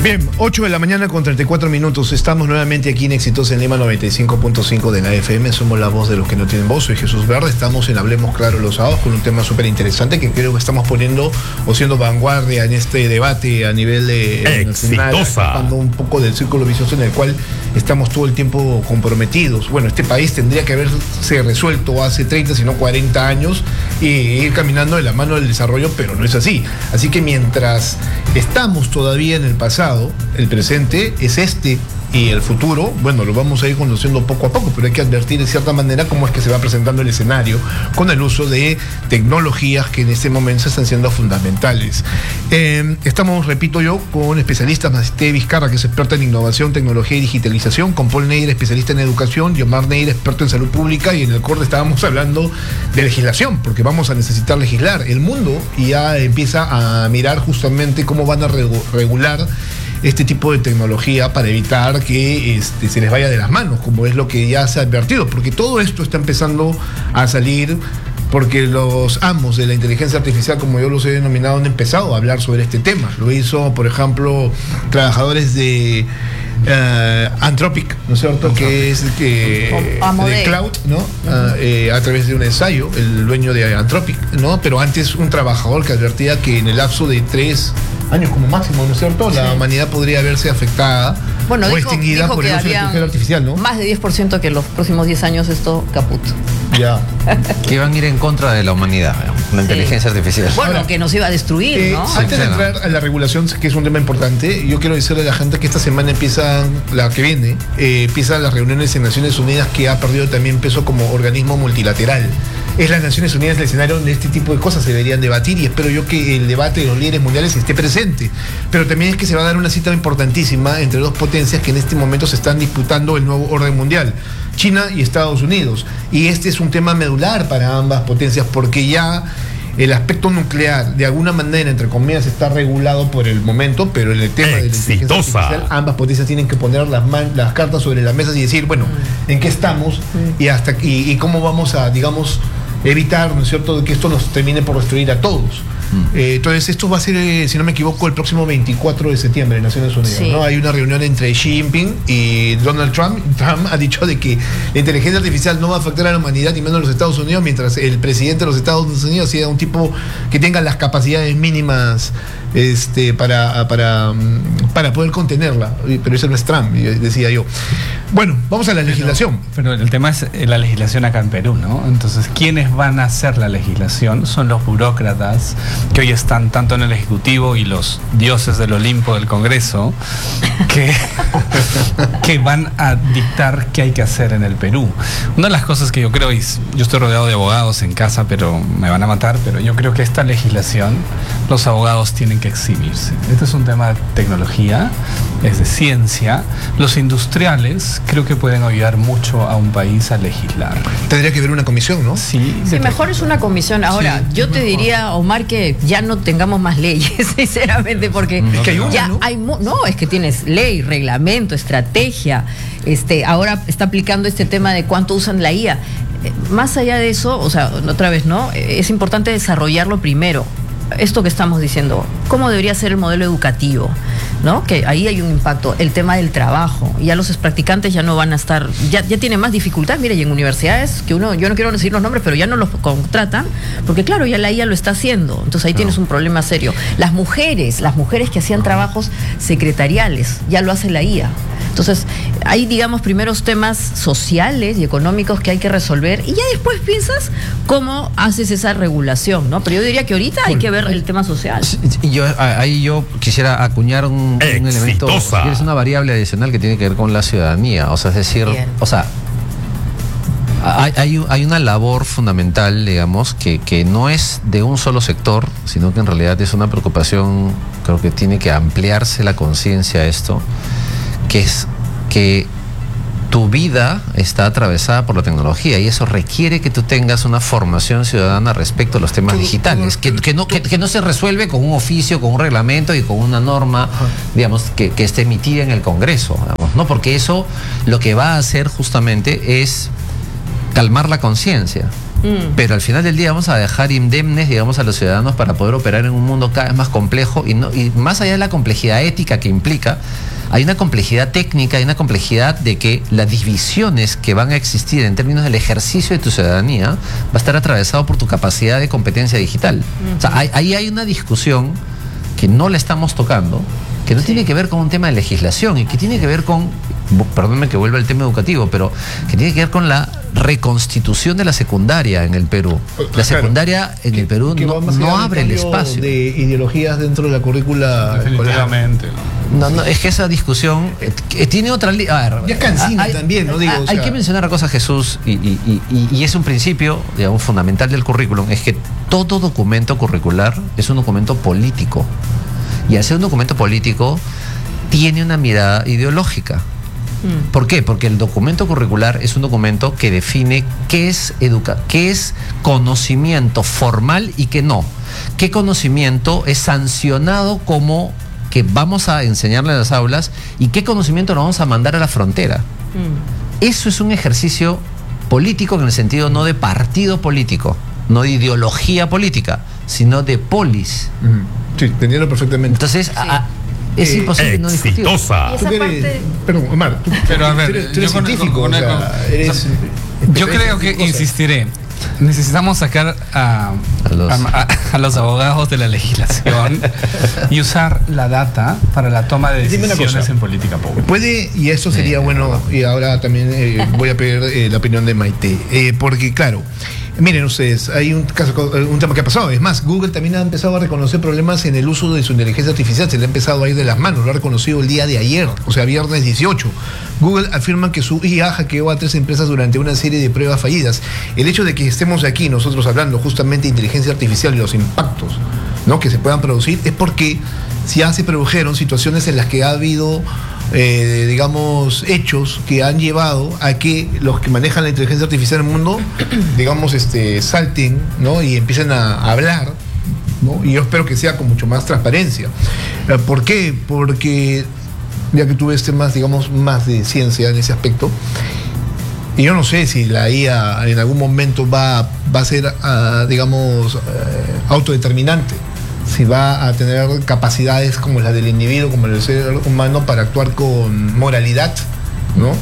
Bien, 8 de la mañana con 34 minutos. Estamos nuevamente aquí en Exitosa en Lima 95.5 de la FM. Somos la voz de los que no tienen voz. Soy Jesús Verde. Estamos en Hablemos Claro los sábados con un tema súper interesante que creo que estamos poniendo o siendo vanguardia en este debate a nivel nacional, escapando un poco del círculo vicioso en el cual estamos todo el tiempo comprometidos. Bueno, este país tendría que haberse resuelto hace 30, si no 40 años y ir caminando de la mano del desarrollo, pero no es así. Así que mientras estamos todavía en el pasado, el presente es este y el futuro, bueno, lo vamos a ir conociendo poco a poco, pero hay que advertir de cierta manera cómo es que se va presentando el escenario con el uso de tecnologías que en este momento están siendo fundamentales. Estamos, repito yo, con especialistas: Masté Vizcarra, que es experta en innovación, tecnología y digitalización; con Paul Neira, especialista en educación; Yomar Neira, experto en salud pública; y en el corte estábamos hablando de legislación, porque vamos a necesitar legislar. El mundo ya empieza a mirar justamente cómo van a regular este tipo de tecnología para evitar que se les vaya de las manos, como es lo que ya se ha advertido, porque todo esto está empezando a salir porque los amos de la inteligencia artificial, como yo los he denominado, han empezado a hablar sobre este tema. Lo hizo, por ejemplo, trabajadores de Anthropic, ¿no es cierto? Que es el que de Cloud, ¿no? A través de un ensayo, el dueño de Anthropic, ¿no? Pero antes un trabajador que advertía que en el lapso de 3 años como máximo, ¿no es cierto?, la humanidad podría verse afectada o extinguida por el uso de la inteligencia artificial, ¿no? Más de 10% que en los próximos 10 años esto caput. Ya. Que iban a ir en contra de la humanidad, la inteligencia artificial. Bueno, ahora, que nos iba a destruir, ¿no? Antes de entrar a la regulación, que es un tema importante, yo quiero decirle a la gente que esta semana empiezan las reuniones en Naciones Unidas, que ha perdido también peso como organismo multilateral. Es las Naciones Unidas el escenario donde este tipo de cosas se deberían debatir, y espero yo que el debate de los líderes mundiales esté presente. Pero también es que se va a dar una cita importantísima entre dos potencias que en este momento se están disputando el nuevo orden mundial: China y Estados Unidos. Y este es un tema medular para ambas potencias, porque ya el aspecto nuclear, de alguna manera, entre comillas, está regulado por el momento, pero en el tema de la inteligencia artificial, ambas potencias tienen que poner las cartas sobre la mesa y decir, bueno, ¿en qué estamos? Y cómo vamos a, digamos, evitar, ¿no es cierto?, que esto nos termine por destruir a todos. Entonces esto va a ser, si no me equivoco, el próximo 24 de septiembre en Naciones Unidas, sí, ¿no? Hay una reunión entre Xi Jinping y Donald Trump. Trump ha dicho de que la inteligencia artificial no va a afectar a la humanidad, ni menos a los Estados Unidos, mientras el presidente de los Estados Unidos sea un tipo que tenga las capacidades mínimas para poder contenerla. Pero ese no es Trump, decía yo. Bueno, vamos a la legislación. Pero el tema es la legislación acá en Perú, ¿no? Entonces, ¿quiénes van a hacer la legislación? Son los burócratas que hoy están tanto en el Ejecutivo y los dioses del Olimpo del Congreso que van a dictar qué hay que hacer en el Perú. Una de las cosas que yo creo, y yo estoy rodeado de abogados en casa, pero me van a matar, pero yo creo que esta legislación, los abogados tienen que eximirse. Este es un tema de tecnología, es de ciencia. Los industriales creo que pueden ayudar mucho a un país a legislar. Tendría que haber una comisión, ¿no? Sí, mejor es una comisión. Ahora, sí, yo te diría, Omar, que ya no tengamos más leyes, sinceramente, porque es que hay una, ya ¿no? No, es que tienes ley, reglamento, estrategia. Ahora está aplicando este tema de cuánto usan la IA. Más allá de eso, o sea, otra vez, ¿no? Es importante desarrollarlo primero. Esto que estamos diciendo, ¿cómo debería ser el modelo educativo? ¿No? Que ahí hay un impacto. El tema del trabajo, ya los practicantes ya no van a estar, ya tienen más dificultad. Mire, y en universidades que yo no quiero decir los nombres, pero ya no los contratan, porque claro, ya la IA lo está haciendo. Entonces ahí tienes un problema serio. Las mujeres que hacían trabajos secretariales, ya lo hace la IA. Entonces, hay, digamos, primeros temas sociales y económicos que hay que resolver, y ya después piensas cómo haces esa regulación, ¿no? Pero yo diría que ahorita hay que ver el tema social. Ahí yo quisiera acuñar un elemento, es una variable adicional que tiene que ver con la ciudadanía. O sea, es decir, hay una labor fundamental, digamos, que no es de un solo sector, sino que en realidad es una preocupación, creo que tiene que ampliarse la conciencia a esto, que es que tu vida está atravesada por la tecnología, y eso requiere que tú tengas una formación ciudadana respecto a los temas digitales, que no se resuelve con un oficio, con un reglamento y con una norma, digamos, que esté emitida en el Congreso, digamos, ¿no? Porque eso lo que va a hacer justamente es calmar la conciencia. Pero al final del día vamos a dejar indemnes, digamos, a los ciudadanos para poder operar en un mundo cada vez más complejo y más allá de la complejidad ética que implica, hay una complejidad técnica, hay una complejidad de que las divisiones que van a existir en términos del ejercicio de tu ciudadanía va a estar atravesado por tu capacidad de competencia digital. O sea, ahí hay una discusión que no la estamos tocando, que no tiene que ver con un tema de legislación y que tiene que ver con, perdónme que vuelva al tema educativo, pero que tiene que ver con la reconstitución de la secundaria en el Perú. La secundaria en el Perú no abre el espacio de ideologías dentro de la currícula. Definitivamente. No, es que esa discusión tiene otra... A ver, ya es cansina también, ¿no? Digo, hay que mencionar una cosa, Jesús, y es un principio, digamos, fundamental del currículum, es que todo documento curricular es un documento político. Y al ser un documento político, tiene una mirada ideológica. ¿Por qué? Porque el documento curricular es un documento que define qué es conocimiento formal y qué no. ¿Qué conocimiento es sancionado como que vamos a enseñarle en las aulas y qué conocimiento lo vamos a mandar a la frontera? Eso es un ejercicio político en el sentido no de partido político, no de ideología política, sino de polis. Sí, entendiendo perfectamente. Entonces, es imposible no discutir. Esa parte... Perdón, Omar, pero a ver, tú eres científico, yo creo que insistiré. Necesitamos sacar a los abogados de la legislación y usar la data para la toma de decisiones en política pública. Puede, y eso sería bueno, y ahora también voy a pedir la opinión de Maite, porque claro, miren ustedes, hay un tema que ha pasado. Es más, Google también ha empezado a reconocer problemas en el uso de su inteligencia artificial. Se le ha empezado a ir de las manos. Lo ha reconocido el día de ayer, o sea, viernes 18. Google afirma que su IA hackeó a 3 empresas durante una serie de pruebas fallidas. El hecho de que estemos aquí nosotros hablando justamente de inteligencia artificial y los impactos, ¿no?, que se puedan producir, es porque ya se produjeron situaciones en las que ha habido digamos, hechos que han llevado a que los que manejan la inteligencia artificial en el mundo, digamos, salten, ¿no?, y empiecen a hablar, ¿no? Y yo espero que sea con mucho más transparencia. ¿Por qué? Porque ya que tú ves temas, digamos, más de ciencia en ese aspecto, y yo no sé si la IA en algún momento va a ser, digamos, autodeterminante, si va a tener capacidades como las del individuo, como el ser humano, para actuar con moralidad, ¿no?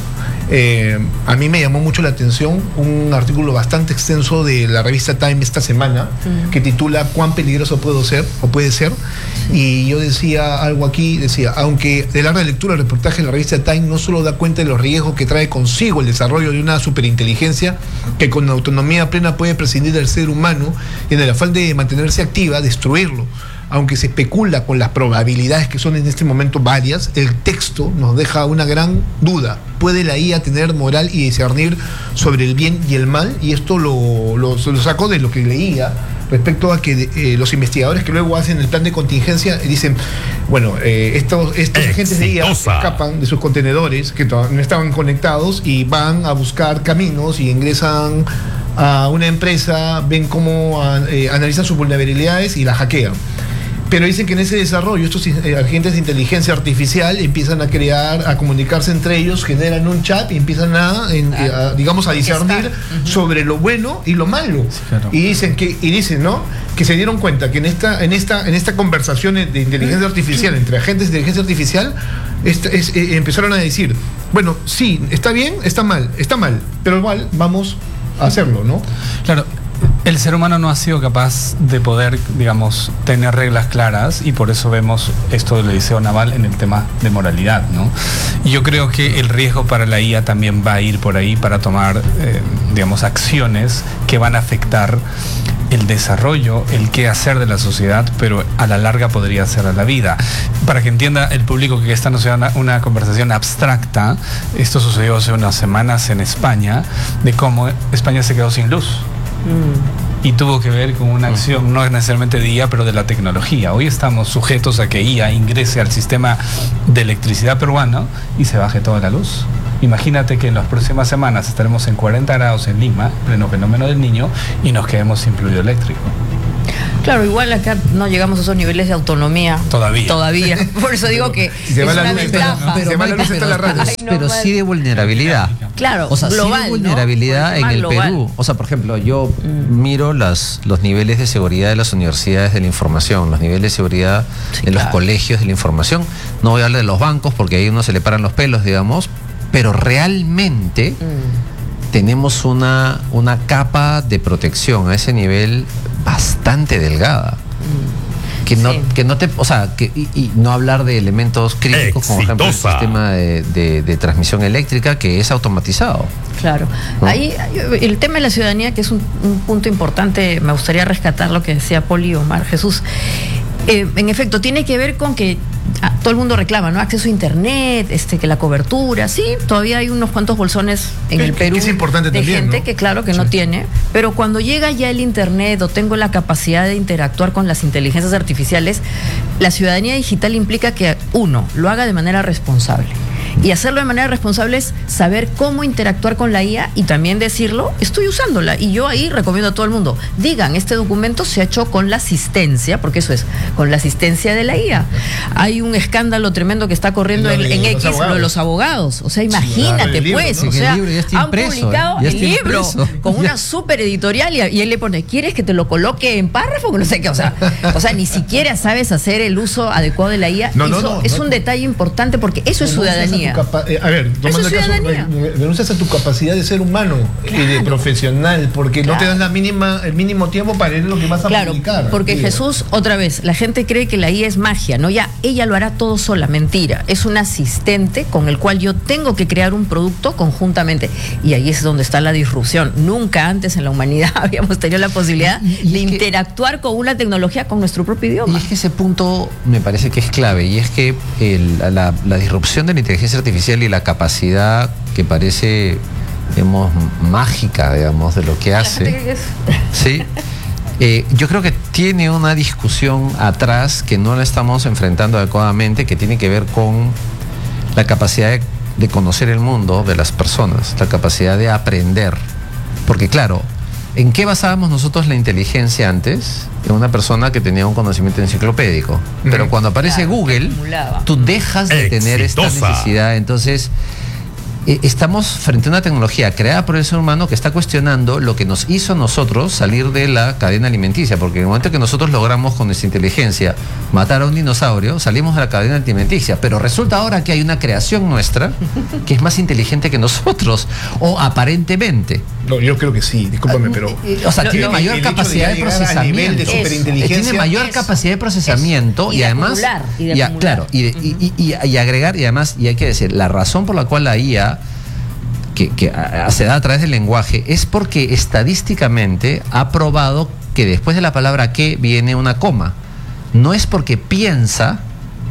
A mí me llamó mucho la atención un artículo bastante extenso de la revista Time esta semana, que titula ¿Cuán peligroso puede ser? Y yo decía algo aquí, decía, aunque de larga lectura el reportaje de la revista Time no solo da cuenta de los riesgos que trae consigo el desarrollo de una superinteligencia que con autonomía plena puede prescindir del ser humano y en el afán de mantenerse activa, destruirlo. Aunque se especula con las probabilidades que son en este momento varias, el texto nos deja una gran duda. ¿Puede la IA tener moral y discernir sobre el bien y el mal? Y esto lo saco de lo que leía respecto a que los investigadores que luego hacen el plan de contingencia dicen, bueno, estos agentes de IA escapan de sus contenedores que no estaban conectados y van a buscar caminos y ingresan a una empresa, ven cómo analizan sus vulnerabilidades y la hackean. Pero dicen que en ese desarrollo estos agentes de inteligencia artificial empiezan a comunicarse entre ellos, generan un chat y empiezan digamos, a discernir sobre lo bueno y lo malo. Sí, claro. Y dicen, ¿no?, que se dieron cuenta que en esta conversación de inteligencia artificial entre agentes de inteligencia artificial empezaron a decir, bueno, sí, está bien, está mal, pero igual vamos a hacerlo, ¿no? Claro. El ser humano no ha sido capaz de poder, digamos, tener reglas claras, y por eso vemos esto del Liceo Naval en el tema de moralidad, ¿no? Y yo creo que el riesgo para la IA también va a ir por ahí para tomar, digamos, acciones que van a afectar el desarrollo, el qué hacer de la sociedad, pero a la larga podría ser a la vida. Para que entienda el público que esta no sea una conversación abstracta, esto sucedió hace unas semanas en España, de cómo España se quedó sin luz. Y tuvo que ver con una acción no necesariamente de IA, pero de la tecnología. Hoy estamos sujetos a que IA ingrese al sistema de electricidad peruano y se baje toda la luz. Imagínate que en las próximas semanas estaremos en 40 grados en Lima, pleno fenómeno del Niño, y nos quedemos sin fluido eléctrico. Claro, igual acá no llegamos a esos niveles de autonomía. Todavía. Por eso digo que Si se es va la una luz, ventaja. se va la luz, está la radio. Ay, no, pero mal. sí de vulnerabilidad. Claro, O sea, global, sí de ¿no? vulnerabilidad Por el en tema el global. Perú. O sea, por ejemplo, yo miro los niveles de seguridad de las universidades de la información, los niveles de seguridad Sí, de los claro. colegios de la información. No voy a hablar de los bancos porque ahí uno se le paran los pelos, digamos, pero realmente tenemos una capa de protección a ese nivel bastante delgada. Que no te, o sea, y no hablar de elementos críticos como por ejemplo el sistema de transmisión eléctrica que es automatizado. Claro. ¿No? Ahí el tema de la ciudadanía, que es un punto importante, me gustaría rescatar lo que decía Poli Omar Jesús. En efecto, tiene que ver con que todo el mundo reclama, ¿no? Acceso a internet, que la cobertura, sí, todavía hay unos cuantos bolsones en el Perú que es importante de también, gente ¿no? que claro que no tiene, pero cuando llega ya el internet o tengo la capacidad de interactuar con las inteligencias artificiales, la ciudadanía digital implica que uno lo haga de manera responsable. Y hacerlo de manera responsable es saber cómo interactuar con la IA y también decirlo, estoy usándola. Y yo ahí recomiendo a todo el mundo, digan, este documento se ha hecho con la asistencia, porque eso es, con la asistencia de la IA. Hay un escándalo tremendo que está corriendo en X, lo de los abogados. O sea, imagínate, el libro, pues, ¿no? o sea, El libro ya está han impreso, publicado ya el está libro impreso. con una super editorial y él le pone, ¿quieres que te lo coloque en párrafo? No sé qué, o sea, ni siquiera sabes hacer el uso adecuado de la IA. Es un detalle importante porque eso es ciudadanía. A ver, tomando el caso, ciudadanía. renuncias a tu capacidad de ser humano y de profesional, porque no te das el mínimo tiempo para leer lo que vas a publicar. Porque Digo. Jesús, otra vez, la gente cree que la IA es magia, ¿no? Ya, ella lo hará todo sola, mentira. Es un asistente con el cual yo tengo que crear un producto conjuntamente. Y ahí es donde está la disrupción. Nunca antes en la humanidad habíamos tenido la posibilidad de interactuar con una tecnología con nuestro propio idioma. Y es que ese punto me parece que es clave, y es que la disrupción de la inteligencia artificial y la capacidad que parece, digamos, mágica, digamos, de lo que hace, ¿sí? Yo creo que tiene una discusión atrás que no la estamos enfrentando adecuadamente, que tiene que ver con la capacidad de conocer el mundo de las personas, la capacidad de aprender. Porque claro, ¿en qué basábamos nosotros la inteligencia antes? En una persona que tenía un conocimiento enciclopédico. Pero cuando aparece Google, tú dejas de tener esta necesidad. Entonces, estamos frente a una tecnología creada por el ser humano que está cuestionando lo que nos hizo a nosotros salir de la cadena alimenticia, porque en el momento que nosotros logramos con nuestra inteligencia matar a un dinosaurio, salimos de la cadena alimenticia, pero resulta ahora que hay una creación nuestra que es más inteligente que nosotros, o aparentemente. No, yo creo que sí, discúlpame, pero... O sea, tiene mayor el hecho capacidad de llegar a nivel de procesamiento. superinteligencia. Tiene mayor capacidad de procesamiento y y de además... acumular, y de acumular. Claro, y agregar, y además, y hay que decir, la razón por la cual la IA que se da a través del lenguaje es porque estadísticamente ha probado que después de la palabra que viene una coma. No es porque piensa,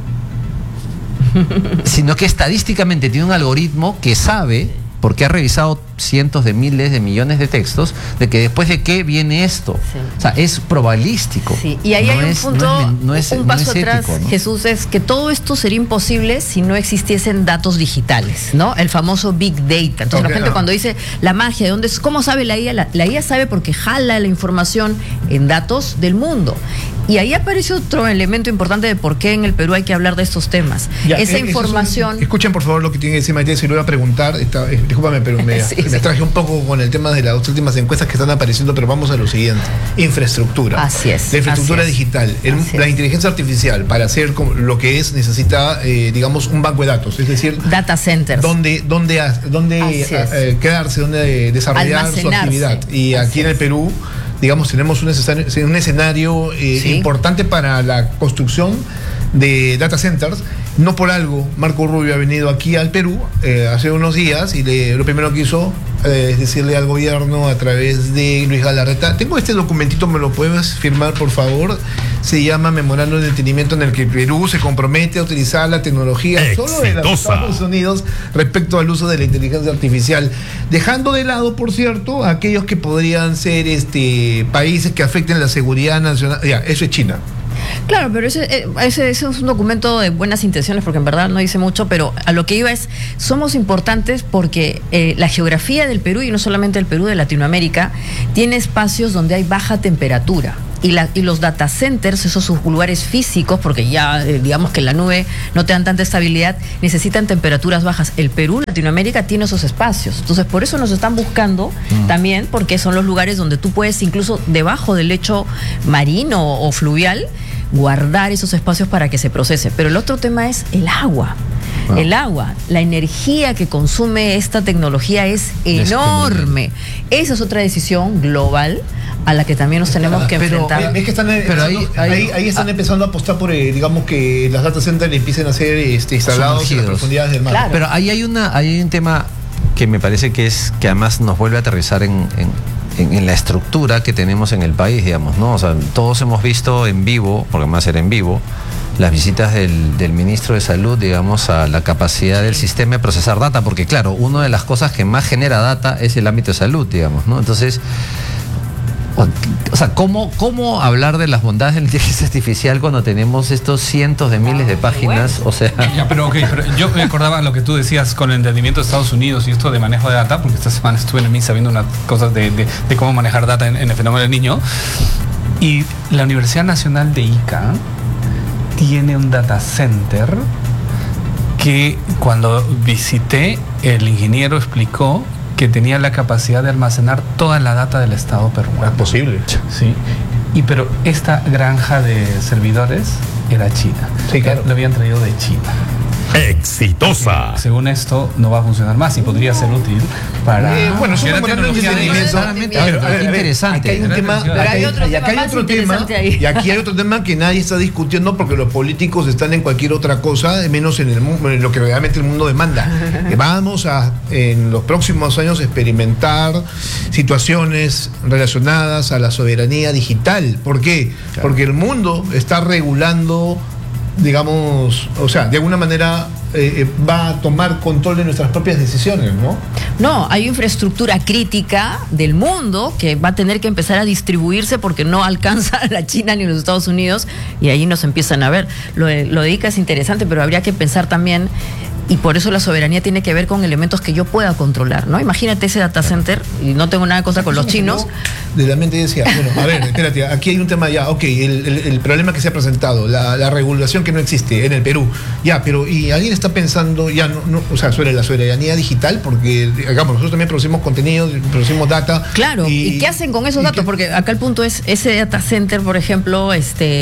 sino que estadísticamente tiene un algoritmo que sabe, porque ha revisado cientos de miles de millones de textos, de que después de qué viene esto. Sí. O sea, es probabilístico. Sí, y ahí hay un punto, un paso atrás, ético, ¿no? Jesús, es que todo esto sería imposible si no existiesen datos digitales, ¿no? El famoso Big Data. Entonces la gente cuando dice la magia, ¿de dónde es? ¿Cómo sabe la IA? La IA sabe porque jala la información en datos del mundo. Y ahí aparece otro elemento importante de por qué en el Perú hay que hablar de estos temas. Esa información... Escuchen por favor lo que tiene que decir Maite, se lo voy a preguntar. Discúlpame, pero me traje un poco con el tema de las últimas encuestas que están apareciendo, pero vamos a lo siguiente. Infraestructura. Así es. La infraestructura digital. La inteligencia artificial, para hacer lo que es, necesita, digamos, un banco de datos. Es decir, data centers. Donde quedarse, donde desarrollar su actividad. Y aquí en el Perú, digamos, tenemos un escenario importante para la construcción de data centers. No por algo, Marco Rubio ha venido aquí al Perú hace unos días y lo primero que hizo es decirle al gobierno a través de Luis Galarreta, tengo este documentito, ¿me lo puedes firmar por favor? Se llama Memorando de Entendimiento, en el que Perú se compromete a utilizar la tecnología solo de los Estados Unidos respecto al uso de la inteligencia artificial, dejando de lado, por cierto, a aquellos que podrían ser países que afecten la seguridad nacional. Ya, eso es China. Claro, pero ese es un documento de buenas intenciones, porque en verdad no dice mucho, pero a lo que iba es, somos importantes porque la geografía del Perú, y no solamente el Perú, de Latinoamérica, tiene espacios donde hay baja temperatura. y los data centers, esos sus lugares físicos, porque ya digamos que la nube no te dan tanta estabilidad, necesitan temperaturas bajas. El Perú, Latinoamérica, tiene esos espacios. Entonces, por eso nos están buscando también, porque son los lugares donde tú puedes, incluso debajo del lecho marino o fluvial, guardar esos espacios para que se procese. Pero el otro tema es el agua. El agua, la energía que consume esta tecnología es enorme. Esa es otra decisión global a la que también nos tenemos que enfrentar. Es que están, ahí están empezando a apostar por, digamos, que las data centers empiecen a ser instalados en las profundidades del mar. Claro. Pero ahí hay un tema que me parece que además nos vuelve a aterrizar en la estructura que tenemos en el país, digamos, ¿no? O sea, todos hemos visto en vivo, porque más era en vivo, las visitas del ministro de Salud, digamos, a la capacidad del sistema de procesar data, porque claro, una de las cosas que más genera data es el ámbito de salud, digamos, ¿no? Entonces, o sea, ¿cómo hablar de las bondades de la inteligencia artificial cuando tenemos estos cientos de miles de páginas? O sea... Ya, pero yo me acordaba lo que tú decías con el entendimiento de Estados Unidos y esto de manejo de data, porque esta semana estuve en MINSA viendo unas cosas de cómo manejar data en el fenómeno del niño. Y la Universidad Nacional de Ica tiene un data center que cuando visité, el ingeniero explicó que tenía la capacidad de almacenar toda la data del Estado peruano. Es posible. Sí. Pero esta granja de servidores era China. Sí, claro. Lo habían traído de China. Exitosa. Según esto, no va a funcionar más y podría ser útil para... bueno, es una tecnología de interesante. Aquí hay un tema, y aquí hay otro tema que nadie está discutiendo porque los políticos están en cualquier otra cosa, menos en lo que realmente el mundo demanda. Vamos a, en los próximos años, experimentar situaciones relacionadas a la soberanía digital. ¿Por qué? Claro. Porque el mundo está regulando, digamos, o sea, de alguna manera va a tomar control de nuestras propias decisiones, ¿no? No, hay infraestructura crítica del mundo que va a tener que empezar a distribuirse porque no alcanza a la China ni a los Estados Unidos, y ahí nos empiezan a ver. Lo de ICA es interesante, pero habría que pensar también, y por eso la soberanía tiene que ver con elementos que yo pueda controlar, ¿no? Imagínate ese data center, y no tengo nada en contra con los chinos. De la mente decía, bueno, a ver, espérate, aquí hay un tema ya, ok, el problema que se ha presentado, la regulación que no existe en el Perú, ya, pero ¿y alguien está pensando ya o sea, sobre la soberanía digital? Porque, digamos, nosotros también producimos contenido, producimos data. Claro, ¿y qué hacen con esos datos? Porque acá el punto es, ese data center, por ejemplo,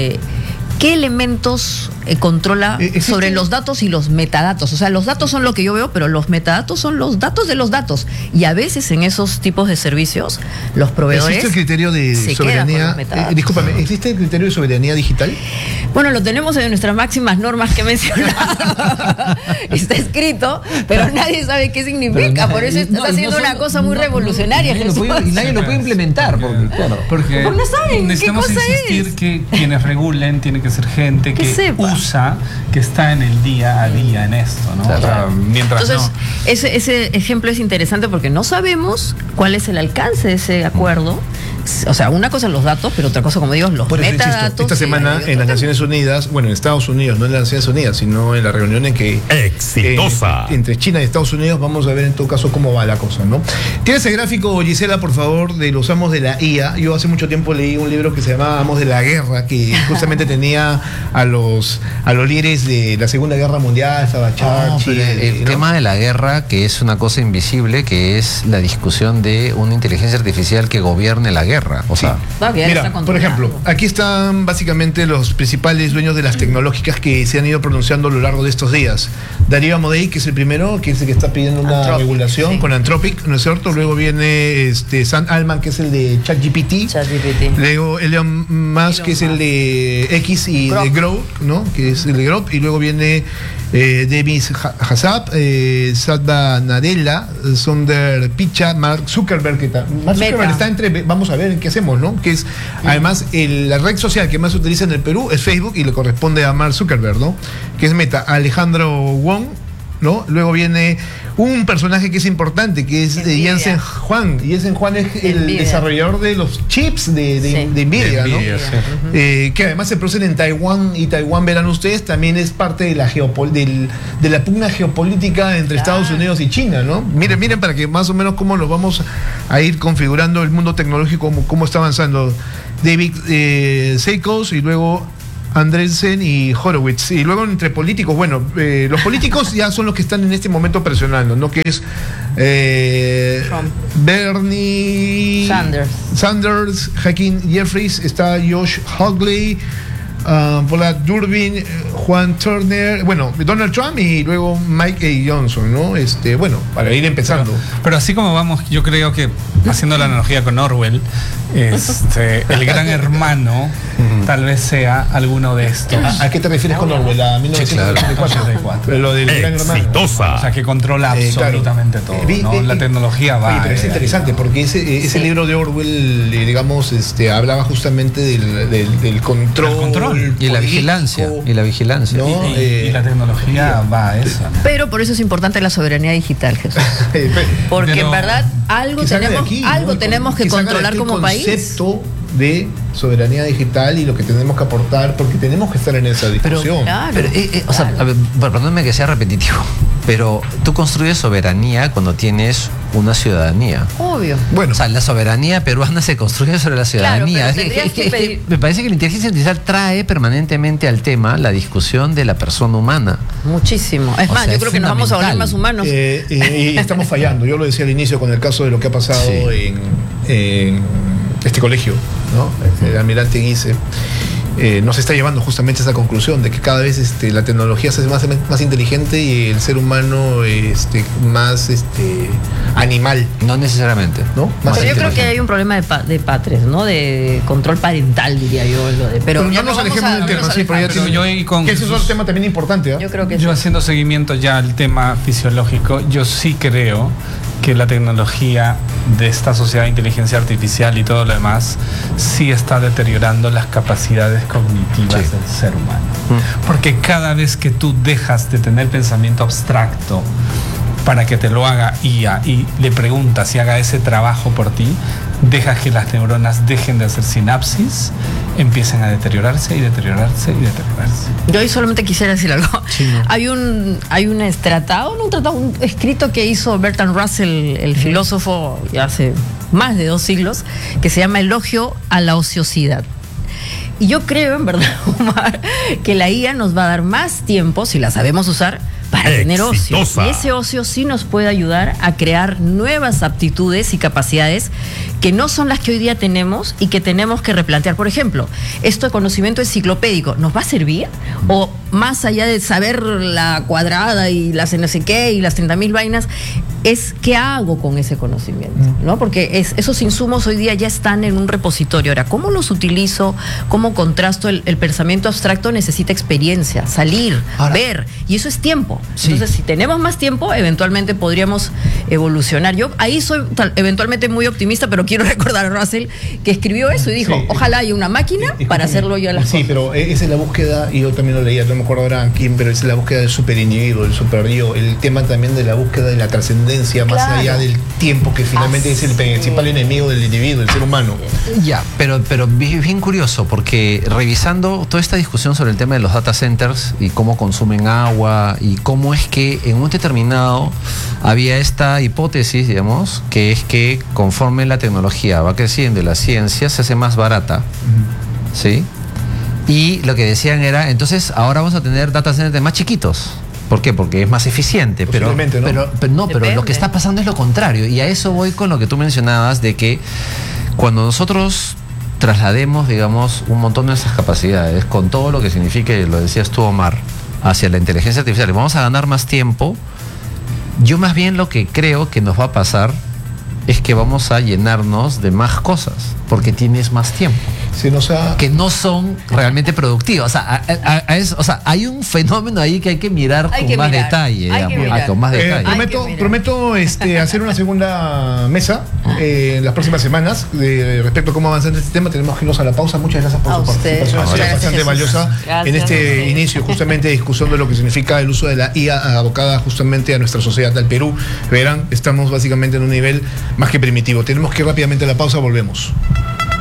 ¿qué elementos controla sobre los datos y los metadatos? O sea, los datos son lo que yo veo, pero los metadatos son los datos de los datos. Y a veces en esos tipos de servicios, los proveedores... ¿Existe el criterio de soberanía? Discúlpame, ¿existe el criterio de soberanía digital? Bueno, lo tenemos en nuestras máximas normas que he mencionado. Está escrito, pero nadie sabe qué significa. Por eso estás haciendo una cosa muy revolucionaria. Y nadie lo puede implementar. Porque no saben necesitamos qué cosa insistir es. que quienes regulen tienen que ser gente que sepa, que está en el día a día en esto, ¿no? Claro. O sea, mientras entonces, no. ese ejemplo es interesante porque no sabemos cuál es el alcance de ese acuerdo. O sea, una cosa los datos, pero otra cosa, como digo, los Por eso, metadatos. insisto, esta semana en las Naciones Unidas, bueno, en Estados Unidos, no en las Naciones Unidas, sino en la reunión en que... Exitosa. Entre China y Estados Unidos, vamos a ver en todo caso cómo va la cosa, ¿no? Tienes el gráfico, Gisela, por favor, de los amos de la IA. Yo hace mucho tiempo leí un libro que se llamaba Amos de la Guerra, que justamente tenía a los líderes de la Segunda Guerra Mundial, estaba Churchill. El tema de la guerra, que es una cosa invisible, que es la discusión de una inteligencia artificial que gobierne la guerra. O sea, mira, por ejemplo, aquí están básicamente los principales dueños de las tecnológicas que se han ido pronunciando a lo largo de estos días. Darío Amodei, que es el primero, que es el que está pidiendo una regulación con Anthropic, ¿no es cierto? Luego viene Sam Altman, que es el de ChatGPT. Luego Elon Musk, que es el de X y de Grok, ¿no? Que es el de Grok. Y luego viene David Hassab, Satya Nadella, Sundar Pichai, Mark Zuckerberg, está entre, vamos a ver qué hacemos, ¿no? Que es, además, la red social que más se utiliza en el Perú es Facebook y le corresponde a Mark Zuckerberg, ¿no? Que es Meta. Alejandro Wong, ¿no? Luego viene un personaje que es importante, que es Jensen Huang. Jensen Huang es el Nvidia. desarrollador de los chips de Nvidia, ¿no? Que además se producen en Taiwán, y Taiwán, verán ustedes, también es parte de la de la pugna geopolítica entre Estados Unidos y China, ¿no? Miren para que más o menos cómo nos vamos a ir configurando el mundo tecnológico, cómo está avanzando. David Seikos y luego Andreessen y Horowitz. Y luego entre políticos, bueno, los políticos ya son los que están en este momento presionando, ¿no? Que es Bernie Sanders, Hakeem Jeffries, está Josh Hawley, Paula Durbin, Juan Turner, bueno, Donald Trump y luego Mike A. Johnson, ¿no? Bueno, para ir empezando. Pero así como vamos, yo creo que haciendo la analogía con Orwell, el gran hermano tal vez sea alguno de estos. ¿A qué te refieres con Orwell? A 1984. Lo del gran hermano. Exitosa. O sea, que controla absolutamente todo, ¿no? La tecnología va. Oye, pero es interesante porque ese libro de Orwell, digamos, hablaba justamente del control. Y la vigilancia. Y la vigilancia. ¿No? Y la tecnología va a eso, ¿no? Pero por eso es importante la soberanía digital, Jesús. Porque Pero en verdad algo que salga de tenemos, aquí, algo ¿no? tenemos que salga de controlar aquí como el país. concepto de soberanía digital y lo que tenemos que aportar, porque tenemos que estar en esa discusión. Claro, Pero, o sea, a ver, perdóname que sea repetitivo, pero tú construyes soberanía cuando tienes una ciudadanía. Obvio. Bueno, O sea, la soberanía peruana se construye sobre la ciudadanía. pero tendrías que pedir- me parece que la inteligencia artificial trae permanentemente al tema la discusión de la persona humana. Muchísimo. Es O más, sea, yo es creo que nos vamos a volver fundamental. más humanos. y estamos fallando. Yo lo decía al inicio con el caso de lo que ha pasado Sí. en este colegio, ¿no? El almirante Guise. Nos está llevando justamente a esa conclusión de que cada vez la tecnología se hace más inteligente y el ser humano más animal, No necesariamente. ¿no? Más Pero yo creo que inteligente. hay un problema de patres, ¿no? De control parental, diría yo. Pero ya no nos vamos alejemos a- del tema, vamos a sí, pero ya alejar. Pero tiene- yo ahí con que ese es Jesús- otro tema también importante, ¿ah? Yo creo que Yo sí. haciendo seguimiento ya al tema fisiológico, yo sí creo que la tecnología de esta sociedad de inteligencia artificial y todo lo demás sí está deteriorando las capacidades cognitivas Sí. del ser humano. Porque cada vez que tú dejas de tener pensamiento abstracto para que te lo haga IA y le preguntas y haga ese trabajo por ti, dejas que las neuronas dejen de hacer sinapsis, empiecen a deteriorarse y deteriorarse y deteriorarse. Yo ahí solamente quisiera decir algo. Hay un tratado, un escrito que hizo Bertrand Russell, el filósofo, ya hace más de 2 siglos, que se llama Elogio a la ociosidad. Y yo creo, en verdad, Omar, que la IA nos va a dar más tiempo, si la sabemos usar, para tener ocio. Exitosa. Y ese ocio sí nos puede ayudar a crear nuevas aptitudes y capacidades que no son las que hoy día tenemos y que tenemos que replantear. Por ejemplo, esto de conocimiento enciclopédico, ¿nos va a servir? O más allá de saber la cuadrada y las no sé qué y las 30.000 vainas, es qué hago con ese conocimiento, ¿no? Porque esos insumos hoy día ya están en un repositorio. Ahora, ¿cómo los utilizo? ¿Cómo contrasto? El pensamiento abstracto necesita experiencia, salir, Ahora, ver, y eso es tiempo. Sí. Entonces, si tenemos más tiempo, eventualmente podríamos evolucionar. Yo ahí soy eventualmente muy optimista, pero quiero recordar a Russell que escribió eso y dijo, Sí. ojalá haya una máquina para hacerlo yo a las Sí, cosas. pero esa es la búsqueda, y yo también lo leía, no me acuerdo ahora quién, pero es la búsqueda del superindividuo, del superyo, el tema también de la búsqueda de la trascendencia, más Claro. allá del tiempo, que finalmente es el principal enemigo del individuo, el ser humano. Ya, pero bien curioso, porque revisando toda esta discusión sobre el tema de los data centers y cómo consumen agua y cómo es que en un determinado había esta hipótesis, digamos, que es que conforme la tecnología va creciendo y la ciencia se hace más barata, ¿sí? Y lo que decían era, entonces ahora vamos a tener data centers más chiquitos. ¿Por qué? Porque es más eficiente. Pero Posiblemente, ¿no? pero lo Depende. que está pasando es lo contrario. Y a eso voy con lo que tú mencionabas de que cuando nosotros traslademos, digamos, un montón de nuestras capacidades, con todo lo que signifique, lo decías tú, Omar, hacia la inteligencia artificial, y vamos a ganar más tiempo, yo más bien lo que creo que nos va a pasar es que vamos a llenarnos de más cosas, porque tienes más tiempo. Se nos ha... que no son realmente productivas. O sea, hay un fenómeno ahí que hay que mirar con más detalle, digamos, con más detalle. Prometo hacer una segunda mesa en las próximas semanas respecto a cómo avanzar en este tema. Tenemos que irnos a la pausa. Muchas gracias por su participación. Ha sido bastante valiosa en este inicio justamente de discusión de lo que significa el uso de la IA abocada justamente a nuestra sociedad, al Perú. Verán, estamos básicamente en un nivel más que primitivo. Tenemos que ir rápidamente a la pausa, volvemos.